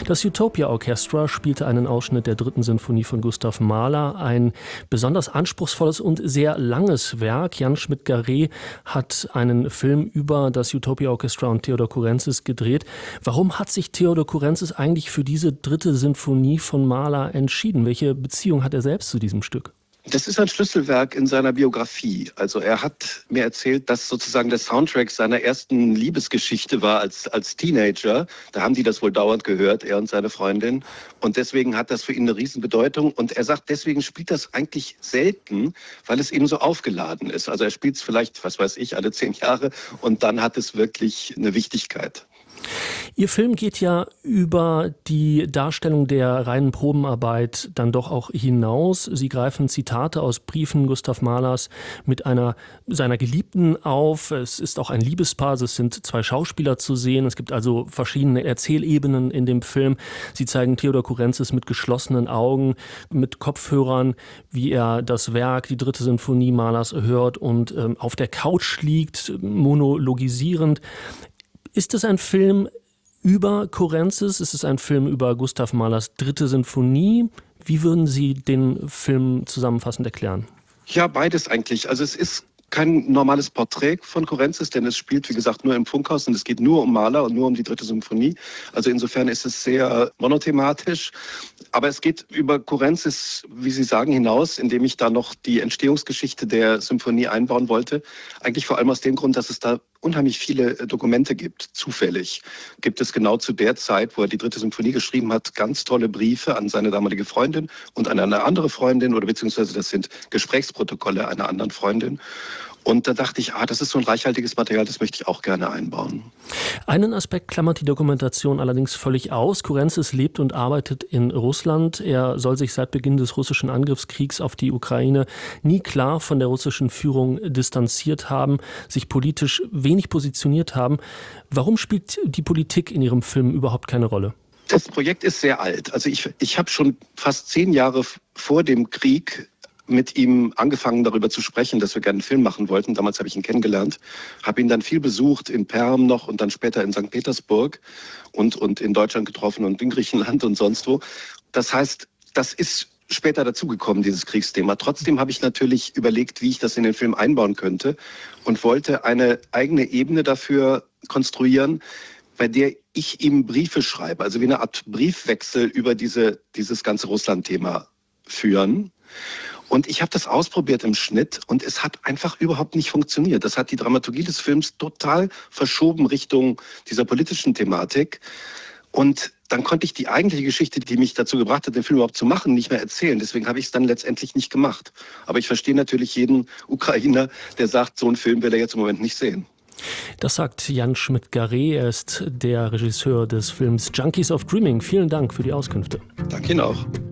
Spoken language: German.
Das Utopia Orchestra spielte einen Ausschnitt der 3. Sinfonie von Gustav Mahler, ein besonders anspruchsvolles und sehr langes Werk. Jan Schmidt-Garret hat einen Film über das Utopia Orchestra und Theodor Kurensis gedreht. Warum hat sich Theodor Kurensis eigentlich für diese 3. Sinfonie von Mahler entschieden? Welche Beziehung hat er selbst zu diesem Stück? Das ist ein Schlüsselwerk in seiner Biografie. Also er hat mir erzählt, dass sozusagen der Soundtrack seiner ersten Liebesgeschichte war als Teenager. Da haben die das wohl dauernd gehört, er und seine Freundin. Und deswegen hat das für ihn eine Riesenbedeutung. Und er sagt, deswegen spielt das eigentlich selten, weil es eben so aufgeladen ist. Also er spielt es vielleicht, was weiß ich, alle 10 Jahre und dann hat es wirklich eine Wichtigkeit. Ihr Film geht ja über die Darstellung der reinen Probenarbeit dann doch auch hinaus. Sie greifen Zitate aus Briefen Gustav Mahlers mit einer seiner Geliebten auf. Es ist auch ein Liebespaar, es sind 2 Schauspieler zu sehen. Es gibt also verschiedene Erzählebenen in dem Film. Sie zeigen Theodor Kurensis mit geschlossenen Augen, mit Kopfhörern, wie er das Werk, die 3. Sinfonie Mahlers hört und auf der Couch liegt, monologisierend. Ist es ein Film über Kurensis? Ist es ein Film über Gustav Mahlers 3. Sinfonie? Wie würden Sie den Film zusammenfassend erklären? Ja, beides eigentlich. Also es ist kein normales Porträt von Kurensis, denn es spielt, wie gesagt, nur im Funkhaus und es geht nur um Mahler und nur um die 3. Symphonie. Also insofern ist es sehr monothematisch. Aber es geht über Kurensis, wie Sie sagen, hinaus, indem ich da noch die Entstehungsgeschichte der Symphonie einbauen wollte. Eigentlich vor allem aus dem Grund, dass es da unheimlich viele Dokumente gibt. Zufällig gibt es genau zu der Zeit, wo er die 3. Symphonie geschrieben hat, ganz tolle Briefe an seine damalige Freundin und an eine andere Freundin oder beziehungsweise das sind Gesprächsprotokolle einer anderen Freundin. Und da dachte ich, das ist so ein reichhaltiges Material, das möchte ich auch gerne einbauen. Einen Aspekt klammert die Dokumentation allerdings völlig aus. Kurensis lebt und arbeitet in Russland. Er soll sich seit Beginn des russischen Angriffskriegs auf die Ukraine nie klar von der russischen Führung distanziert haben, sich politisch wenig positioniert haben. Warum spielt die Politik in Ihrem Film überhaupt keine Rolle? Das Projekt ist sehr alt. Also ich habe schon fast 10 Jahre vor dem Krieg mit ihm angefangen, darüber zu sprechen, dass wir gerne einen Film machen wollten. Damals habe ich ihn kennengelernt, habe ihn dann viel besucht, in Perm noch und dann später in St. Petersburg und in Deutschland getroffen und in Griechenland und sonst wo. Das heißt, das ist später dazugekommen, dieses Kriegsthema. Trotzdem habe ich natürlich überlegt, wie ich das in den Film einbauen könnte und wollte eine eigene Ebene dafür konstruieren, bei der ich ihm Briefe schreibe, also wie eine Art Briefwechsel über dieses ganze Russland-Thema führen. Und ich habe das ausprobiert im Schnitt und es hat einfach überhaupt nicht funktioniert. Das hat die Dramaturgie des Films total verschoben Richtung dieser politischen Thematik. Und dann konnte ich die eigentliche Geschichte, die mich dazu gebracht hat, den Film überhaupt zu machen, nicht mehr erzählen. Deswegen habe ich es dann letztendlich nicht gemacht. Aber ich verstehe natürlich jeden Ukrainer, der sagt, so einen Film will er jetzt im Moment nicht sehen. Das sagt Jan Schmidt-Garret. Er ist der Regisseur des Films Junkies of Dreaming. Vielen Dank für die Auskünfte. Danke Ihnen auch.